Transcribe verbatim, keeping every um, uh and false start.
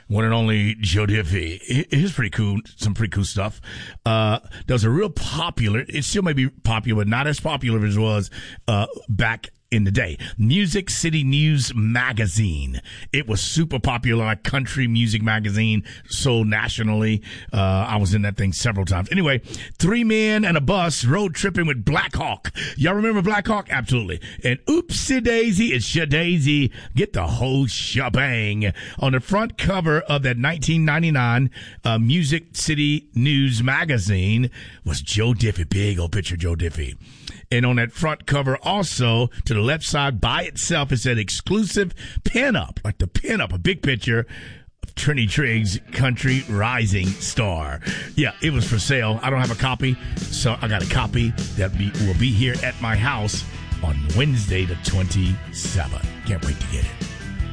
one and only Joe Diffie. It is pretty cool, some pretty cool stuff. Uh, there was a real popular, it still may be popular, but not as popular as it was uh, back in the day. Music City News Magazine. It was super popular, like country music magazine, sold nationally. Uh, I was in that thing several times. Anyway, three men and a bus road tripping with Black Hawk. Y'all remember Black Hawk? Absolutely. And oopsie daisy, it's Shadaisy. Get the whole shebang. On the front cover of that nineteen ninety-nine uh, Music City News Magazine was Joe Diffie. Big old picture of Joe Diffie. And on that front cover also, to the left side by itself, it said exclusive pinup, like the pinup, a big picture of Trini Triggs, Country Rising Star. Yeah, it was for sale. I don't have a copy, so I got a copy that be, will be here at my house on Wednesday the twenty-seventh. Can't wait to get it.